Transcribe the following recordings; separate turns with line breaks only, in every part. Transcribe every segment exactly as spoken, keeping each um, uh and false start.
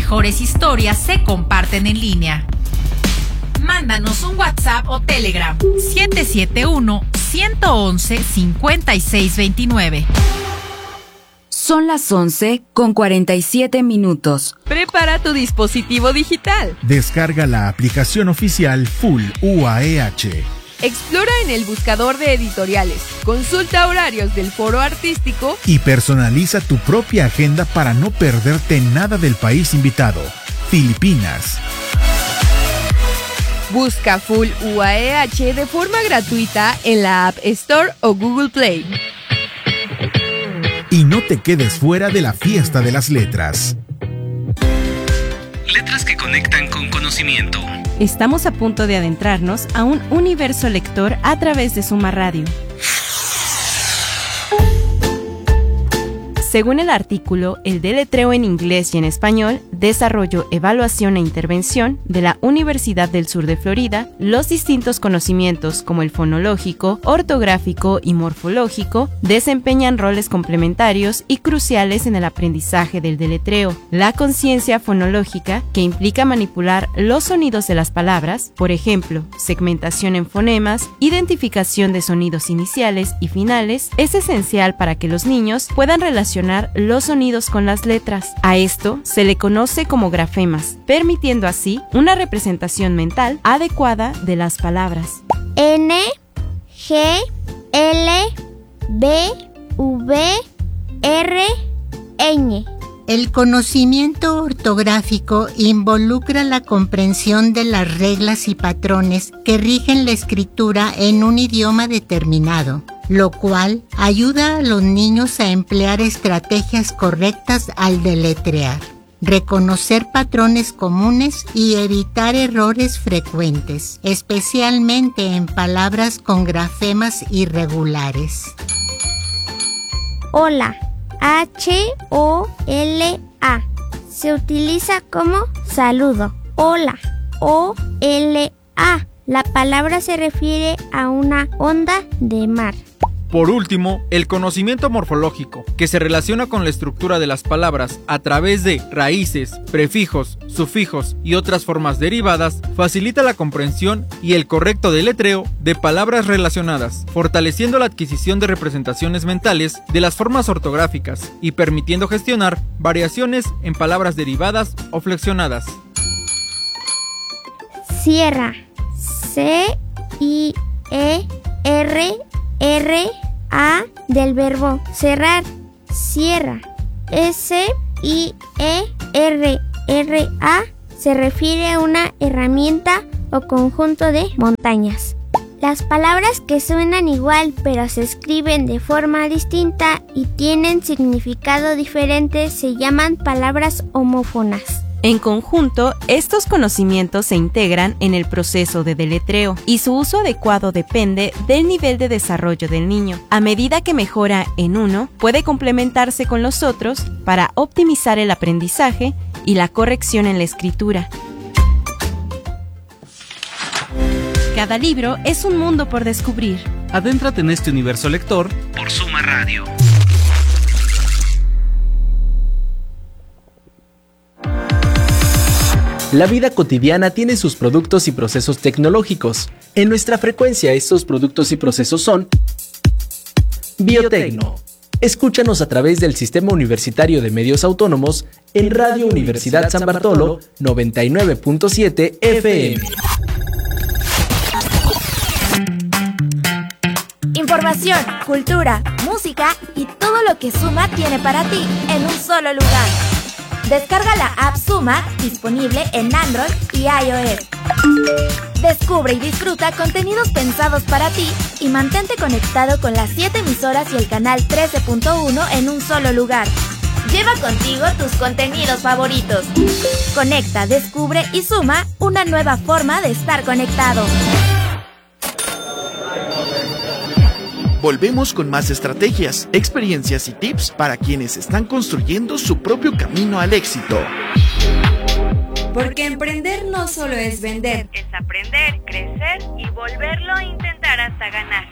mejores historias se comparten en línea. Mándanos un WhatsApp o Telegram siete siete uno, uno uno uno, cinco seis dos nueve.
Son las once con cuarenta y siete minutos.
Prepara tu dispositivo digital.
Descarga la aplicación oficial Full U A E H.
Explora en el buscador de editoriales, consulta horarios del foro artístico
y personaliza tu propia agenda para no perderte nada del país invitado, Filipinas.
Busca Full U A E H de forma gratuita en la App Store o Google Play.
Y no te quedes fuera de la fiesta de las letras.
Letras que conectan con conocimiento.
Estamos a punto de adentrarnos a un universo lector a través de Suma Radio. Según el artículo El deletreo en inglés y en español, desarrollo, evaluación e intervención de la Universidad del Sur de Florida, los distintos conocimientos como el fonológico, ortográfico y morfológico desempeñan roles complementarios y cruciales en el aprendizaje del deletreo. La conciencia fonológica, que implica manipular los sonidos de las palabras, por ejemplo, segmentación en fonemas, identificación de sonidos iniciales y finales, es esencial para que los niños puedan relacionar los sonidos con las letras. A esto se le conoce como grafemas, permitiendo así una representación mental adecuada de las palabras.
N, G, L, B, V, R, Ñ.
El conocimiento ortográfico involucra la comprensión de las reglas y patrones que rigen la escritura en un idioma determinado, lo cual ayuda a los niños a emplear estrategias correctas al deletrear, reconocer patrones comunes y evitar errores frecuentes, especialmente en palabras con grafemas irregulares.
Hola. H O L A. Se utiliza como saludo. Hola. O L A. La palabra se refiere a una onda de mar.
Por último, el conocimiento morfológico, que se relaciona con la estructura de las palabras a través de raíces, prefijos, sufijos y otras formas derivadas, facilita la comprensión y el correcto deletreo de palabras relacionadas, fortaleciendo la adquisición de representaciones mentales de las formas ortográficas y permitiendo gestionar variaciones en palabras derivadas o flexionadas.
Cierra. C I E R R A del verbo cerrar. Cierra. S I E R R A se refiere a una herramienta o conjunto de montañas. Las palabras que suenan igual pero se escriben de forma distinta y tienen significado diferente se llaman palabras homófonas.
En conjunto, estos conocimientos se integran en el proceso de deletreo y su uso adecuado depende del nivel de desarrollo del niño. A medida que mejora en uno, puede complementarse con los otros para optimizar el aprendizaje y la corrección en la escritura. Cada libro es un mundo por descubrir.
Adéntrate en este universo lector por Suma Radio.
La vida cotidiana tiene sus productos y procesos tecnológicos. En nuestra frecuencia, estos productos y procesos son Biotecno. Escúchanos a través del Sistema Universitario de Medios Autónomos en Radio Universidad San Bartolo noventa y nueve punto siete F M.
Información, cultura, música y todo lo que Suma tiene para ti en un solo lugar. Descarga la app Suma, disponible en Android y iOS. Descubre y disfruta contenidos pensados para ti y mantente conectado con las siete emisoras y el canal trece punto uno en un solo lugar. Lleva contigo tus contenidos favoritos. Conecta, descubre y suma una nueva forma de estar conectado.
Volvemos con más estrategias, experiencias y tips para quienes están construyendo su propio camino al éxito.
Porque emprender no solo es vender,
es aprender, crecer y volverlo a intentar hasta ganar.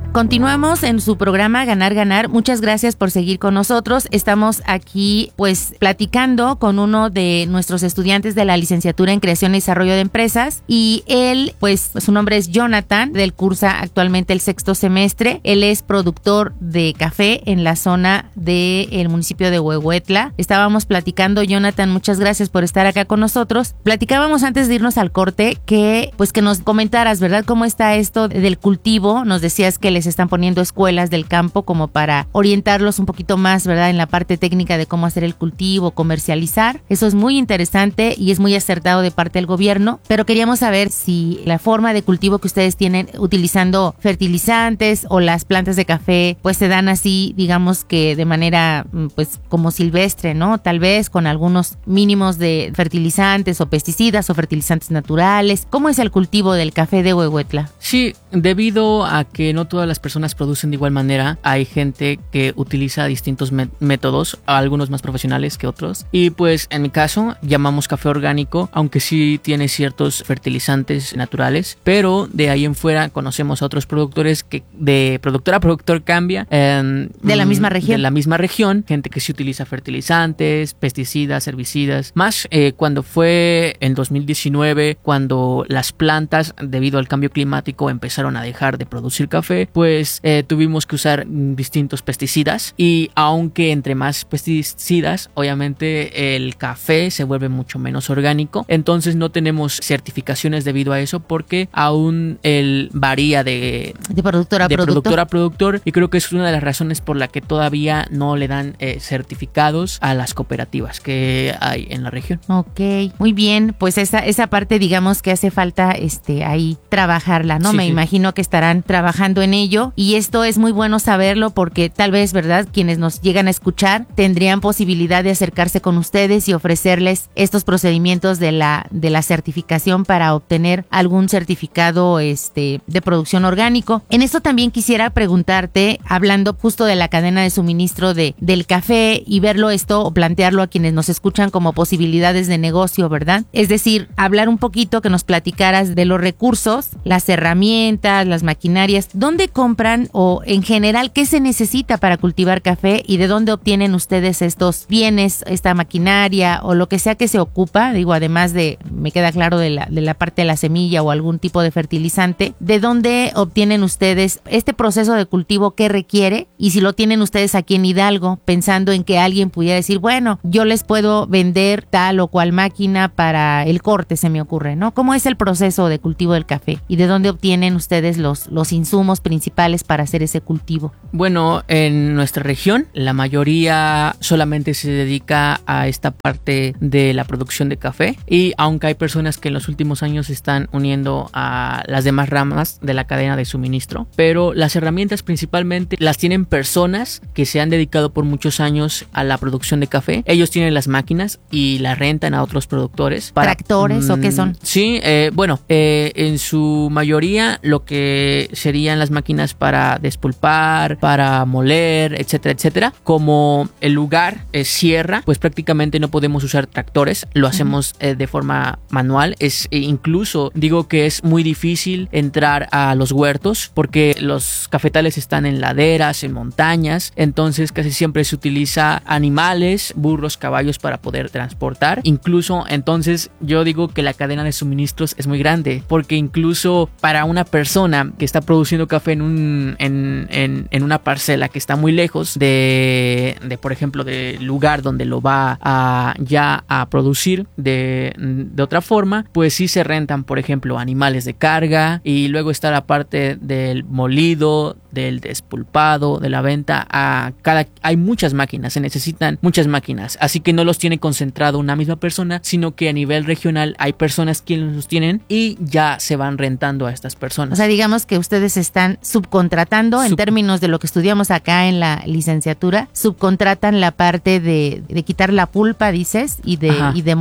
Continuamos en su programa Ganar Ganar. Muchas gracias por seguir con nosotros. Estamos aquí pues platicando con uno de nuestros estudiantes de la licenciatura en Creación y Desarrollo de Empresas y él pues su nombre es Jonathan, del cursa actualmente el sexto semestre. Él es productor de café en la zona del municipio de Huehuetla. Estábamos platicando, Jonathan, muchas gracias por estar acá con nosotros. Platicábamos antes de irnos al corte que pues que nos comentaras, ¿verdad? ¿Cómo está esto del cultivo? Nos decías que les están poniendo escuelas del campo como para orientarlos un poquito más, ¿verdad? En la parte técnica de cómo hacer el cultivo, comercializar. Eso es muy interesante y es muy acertado de parte del gobierno, pero queríamos saber si la forma de cultivo que ustedes tienen utilizando fertilizantes o las plantas de café pues se dan así, digamos que de manera pues como silvestre, ¿no? Tal vez con algunos mínimos de fertilizantes o pesticidas o fertilizantes naturales. ¿Cómo es el cultivo del café de Huehuetla?
Sí, debido a que no todas las personas producen de igual manera, hay gente que utiliza distintos met- métodos, algunos más profesionales que otros, y pues en mi caso llamamos café orgánico, aunque sí tiene ciertos fertilizantes naturales, pero de ahí en fuera conocemos a otros productores que de productor a productor cambia. Eh,
de la misma región.
De la misma región, gente que sí utiliza fertilizantes, pesticidas, herbicidas, más eh, cuando fue en dos mil diecinueve, cuando las plantas debido al cambio climático empezaron a dejar de producir café, pues eh, tuvimos que usar distintos pesticidas y aunque entre más pesticidas, obviamente el café se vuelve mucho menos orgánico, entonces no tenemos certificaciones debido a eso porque aún él varía de,
de productor a
de
productor.
productor a productor y creo que es una de las razones por la que todavía no le dan eh, certificados a las cooperativas que hay en la región.
Ok, muy bien, pues esa, esa parte digamos que hace falta este ahí trabajarla, ¿no?
Sí,
Me
sí.
imagino que estarán trabajando en ello y esto es muy bueno saberlo porque tal vez, ¿verdad? Quienes nos llegan a escuchar tendrían posibilidad de acercarse con ustedes y ofrecerles estos procedimientos de la, de la certificación para obtener algún certificado este, de producción orgánico. En esto también quisiera preguntarte, hablando justo de la cadena de suministro de, del café y verlo esto o plantearlo a quienes nos escuchan como posibilidades de negocio, ¿verdad? Es decir, hablar un poquito, que nos platicaras de los recursos, las herramientas, las maquinarias, ¿dónde compran o en general qué se necesita para cultivar café y de dónde obtienen ustedes estos bienes, esta maquinaria o lo que sea que se ocupa? Digo, además de, me queda claro de la, de la parte de la semilla o algún tipo de fertilizante, ¿de dónde obtienen ustedes este proceso de cultivo que requiere? Y si lo tienen ustedes aquí en Hidalgo, pensando en que alguien pudiera decir, bueno, yo les puedo vender tal o cual máquina para el corte, se me ocurre, ¿no? ¿Cómo es el proceso de cultivo del café? ¿Y de dónde obtienen ustedes los, los insumos principales para hacer ese cultivo?
Bueno, en nuestra región la mayoría solamente se dedica a esta parte de la producción de café y aunque hay personas que en los últimos años se están uniendo a las demás ramas de la cadena de suministro, pero las herramientas principalmente las tienen personas que se han dedicado por muchos años a la producción de café. Ellos tienen las máquinas y las rentan a otros productores. Para,
¿Tractores mmm, o qué son?
Sí, eh, bueno, eh, en su mayoría lo que serían las máquinas para despulpar, para moler, etcétera, etcétera. Como el lugar es sierra, pues prácticamente no podemos usar tractores, lo hacemos eh, de forma manual. Es eh, incluso digo que es muy difícil entrar a los huertos porque los cafetales están en laderas, en montañas, entonces casi siempre se utiliza animales, burros, caballos para poder transportar. Incluso entonces yo digo que la cadena de suministros es muy grande porque incluso para una persona que está produciendo café en un en, en, en una parcela que está muy lejos de, de por ejemplo del lugar donde lo va a ya a producir de, de otra forma, pues sí se rentan por ejemplo animales de carga y luego está la parte del molido, del despulpado, de la venta a cada, hay muchas máquinas, se necesitan muchas máquinas, así que no los tiene concentrado una misma persona, sino que a nivel regional hay personas que los tienen y ya se van rentando a estas personas.
O sea, digamos que ustedes están subcontratando, Sub- en términos de lo que estudiamos acá en la licenciatura, subcontratan la parte de, de quitar la pulpa, dices, y de, y de moler.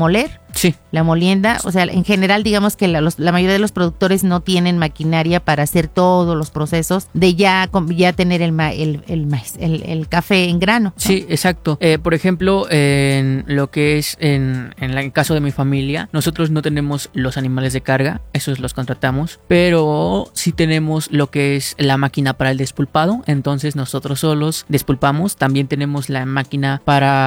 Sí.
La molienda, o sea, en general digamos que la, los, la mayoría de los productores no tienen maquinaria para hacer todos los procesos de ya, ya tener el, ma, el, el maíz, el, el café en grano, ¿no?
Sí, exacto. Eh, por ejemplo, en lo que es en, en el caso de mi familia, nosotros no tenemos los animales de carga, esos los contratamos, pero sí tenemos lo que es la máquina para el despulpado, entonces nosotros solos despulpamos. También tenemos la máquina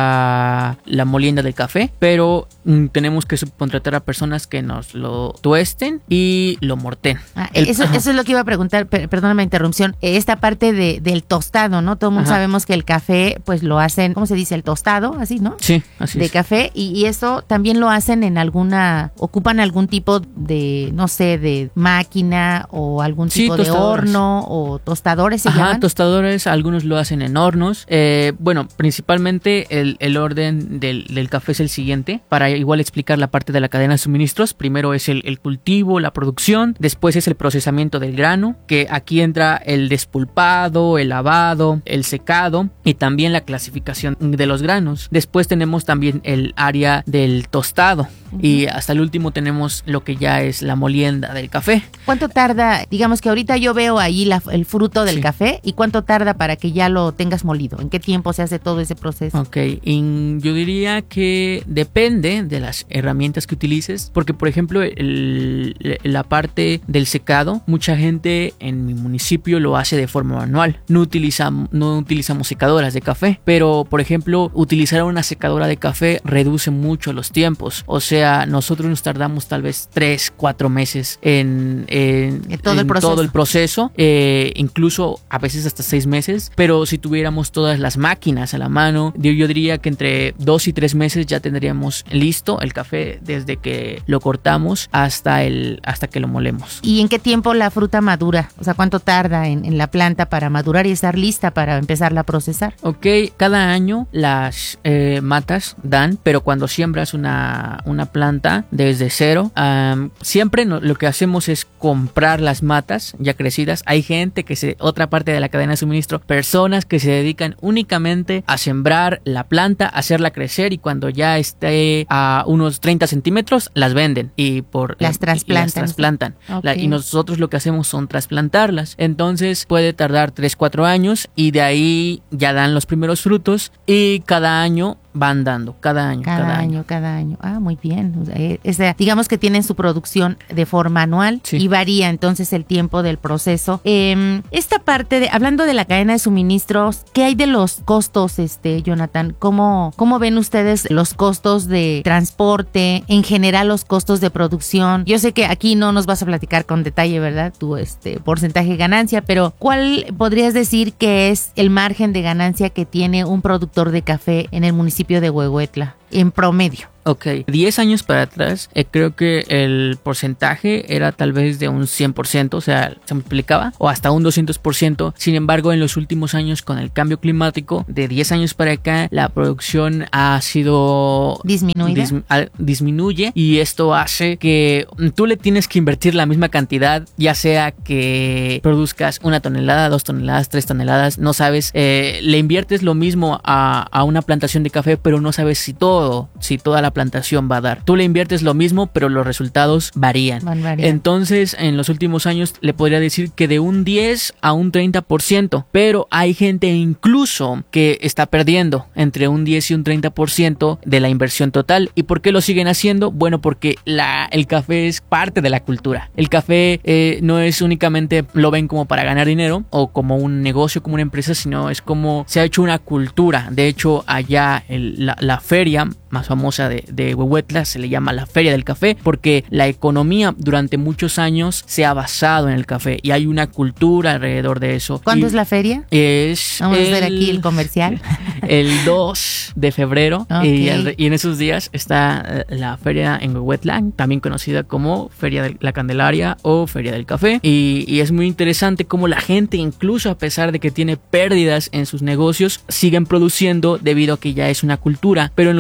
para la molienda del café, pero mm, tenemos que subcontratar a personas que nos lo tuesten y lo morten.
Ah, el, eso, eso es lo que iba a preguntar, per, perdóname la interrupción, esta parte de, del tostado, ¿no? Todo el mundo ajá. sabemos que el café pues lo hacen, ¿cómo se dice? El tostado, así, ¿no?
Sí, así
de
es.
café, y, y eso también lo hacen en alguna, ocupan algún tipo de, no sé, de máquina o algún tipo sí, de horno o tostadores se
ajá,
llaman.
Tostadores, algunos lo hacen en hornos. Eh, bueno, principalmente el, el orden del, del café es el siguiente, para igual explicar la parte de la cadena de suministros. Primero es el, el cultivo, la producción, después es el procesamiento del grano, que aquí entra el despulpado, el lavado, el secado y también la clasificación de los granos. Después tenemos también el área del tostado uh-huh. y hasta el último tenemos lo que ya es la molienda del café.
¿Cuánto tarda? Digamos que ahorita yo veo ahí la, el fruto del sí. café, ¿y cuánto tarda para que ya lo tengas molido? ¿En qué tiempo se hace todo ese proceso?
Ok, y yo diría que depende de las herramientas que utilices, porque por ejemplo el, la parte del secado, mucha gente en mi municipio lo hace de forma manual, no utilizamos, no utilizamos secadoras de café, pero por ejemplo utilizar una secadora de café reduce mucho los tiempos, o sea, nosotros nos tardamos tal vez tres, cuatro meses en, en,
en todo
en
el proceso,
todo el proceso eh, incluso a veces hasta seis meses, pero si tuviéramos todas las máquinas a la mano, yo, yo diría que entre dos y tres meses ya tendríamos listo el café desde que lo cortamos hasta el hasta que lo molemos.
¿Y en qué tiempo la fruta madura? O sea, ¿cuánto tarda en, en la planta para madurar y estar lista para empezarla a procesar?
Ok, cada año las eh, matas dan, pero cuando siembras una, una planta desde cero, um, siempre no, lo que hacemos es comprar las matas ya crecidas. Hay gente que se, otra parte de la cadena de suministro, personas que se dedican únicamente a sembrar la planta, hacerla crecer y cuando ya esté a unos treinta centímetros las venden y por
las trasplantan,
y las trasplantan. Okay. La, y nosotros lo que hacemos son trasplantarlas, entonces puede tardar tres, cuatro años y de ahí ya dan los primeros frutos y cada año van dando, cada año,
cada,
cada
año,
año,
cada año. Ah, muy bien. O sea, es, es, digamos que tienen su producción de forma anual sí. y varía entonces el tiempo del proceso. Eh, esta parte de, hablando de la cadena de suministros, ¿qué hay de los costos, este, Jonathan? ¿Cómo, cómo ven ustedes los costos de transporte, en general los costos de producción? Yo sé que aquí no nos vas a platicar con detalle, ¿verdad? Tu este porcentaje de ganancia, pero ¿cuál podrías decir que es el margen de ganancia que tiene un productor de café en el municipio de Huehuetla en promedio?
Ok, diez años para atrás, eh, creo que el porcentaje era tal vez de un cien por ciento, o sea, se multiplicaba, o hasta un doscientos por ciento. Sin embargo, en los últimos años, con el cambio climático, de diez años para acá, la producción ha sido
disminuida.
Dis, a, disminuye y esto hace que tú le tienes que invertir la misma cantidad, ya sea que produzcas una tonelada, dos toneladas, tres toneladas, no sabes, eh, le inviertes lo mismo a, a una plantación de café, pero no sabes si todo, si toda la plantación va a dar. Tú le inviertes lo mismo, pero los resultados varían.
Van variando.
Entonces, en los últimos años le podría decir que de un diez a un treinta por ciento, pero hay gente incluso que está perdiendo entre un diez y un treinta por ciento de la inversión total. ¿Y por qué lo siguen haciendo? Bueno, porque la, el café es parte de la cultura. El café eh, no es únicamente lo ven como para ganar dinero o como un negocio, como una empresa, sino es como se ha hecho una cultura. De hecho, allá el, la, la feria más famosa de, de Huehuetla se le llama la Feria del Café porque la economía durante muchos años se ha basado en el café y hay una cultura alrededor de eso.
¿Cuándo
y
es la feria?
Es
Vamos
el,
a ver aquí el comercial.
El dos de febrero
okay.
y, el, y en esos días está la feria en Huehuetla, también conocida como Feria de la Candelaria o Feria del Café y, y es muy interesante cómo la gente, incluso a pesar de que tiene pérdidas en sus negocios, siguen produciendo debido a que ya es una cultura, pero en los últimos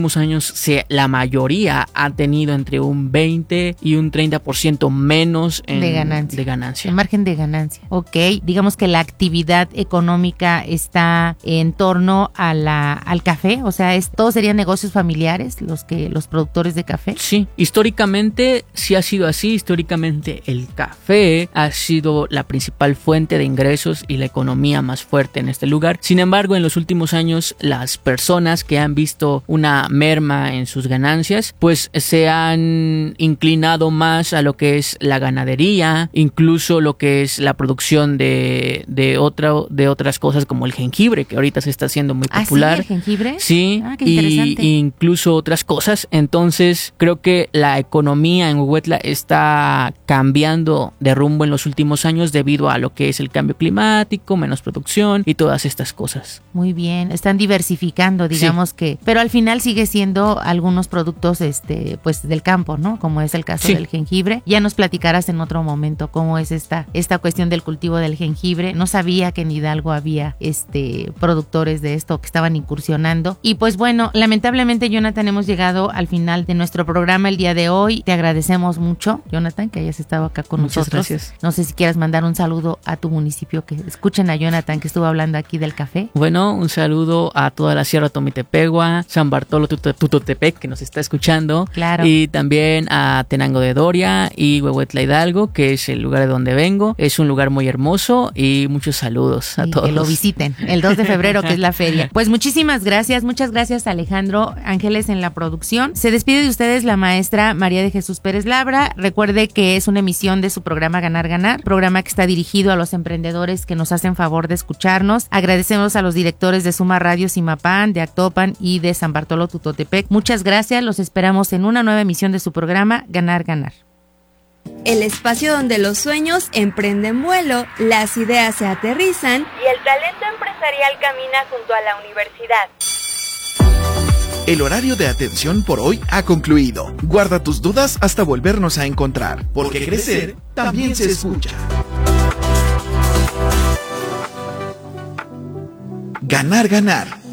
últimos años se, la mayoría ha tenido entre un veinte y un treinta por ciento menos en,
de ganancia.
De ganancia.
En margen de ganancia. Ok, digamos que la actividad económica está en torno a la, al café, o sea, es, todos serían negocios familiares los que los productores de café.
Sí, históricamente sí ha sido así. Históricamente el café ha sido la principal fuente de ingresos y la economía más fuerte en este lugar. Sin embargo, en los últimos años las personas que han visto una merma en sus ganancias pues se han inclinado más a lo que es la ganadería, incluso lo que es la producción de, de, otra, de otras cosas como el jengibre, que ahorita se está haciendo muy popular.
¿Ah, sí, el jengibre?
Sí,
ah, qué interesante.
Y incluso otras cosas. Entonces creo que la economía en Huehuetla está cambiando de rumbo en los últimos años debido a lo que es el cambio climático, menos producción y todas estas cosas.
Muy bien, están diversificando, digamos sí. que, pero al final sigue siendo algunos productos este pues del campo, ¿no? Como es el caso sí. del jengibre. Ya nos platicarás en otro momento cómo es esta esta cuestión del cultivo del jengibre. No sabía que en Hidalgo había este productores de esto que estaban incursionando. Y pues bueno, lamentablemente, Jonathan, hemos llegado al final de nuestro programa el día de hoy. Te agradecemos mucho, Jonathan, que hayas estado acá con
Muchas
nosotros.
Gracias.
No sé si quieras mandar un saludo a tu municipio, que escuchen a Jonathan que estuvo hablando aquí del café.
Bueno, un saludo a toda la Sierra Tomitepegua, San Bartolo Tutotepec, que nos está escuchando.
Claro.
Y también a Tenango de Doria y Huehuetla Hidalgo, que es el lugar de donde vengo. Es un lugar muy hermoso y muchos saludos a
y
todos.
Que lo visiten el dos de febrero, que es la feria. Pues muchísimas gracias, muchas gracias Alejandro Ángeles en la producción. Se despide de ustedes la maestra María de Jesús Pérez Labra. Recuerde que es una emisión de su programa Ganar Ganar, programa que está dirigido a los emprendedores que nos hacen favor de escucharnos. Agradecemos a los directores de Suma Radio Zimapán, de Actopan y de San Bartolo Tutotepec. Muchas gracias, los esperamos en una nueva emisión de su programa Ganar Ganar.
El espacio donde los sueños emprenden vuelo, las ideas se aterrizan
y el talento empresarial camina junto a la universidad.
El horario de atención por hoy ha concluido. Guarda tus dudas hasta volvernos a encontrar, porque crecer también se escucha. Ganar, ganar.